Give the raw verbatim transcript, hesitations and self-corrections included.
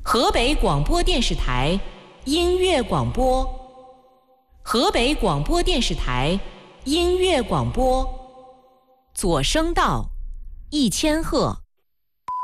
河北广播电视台音乐广播，河北广播电视台音乐广播，左声道，一千赫。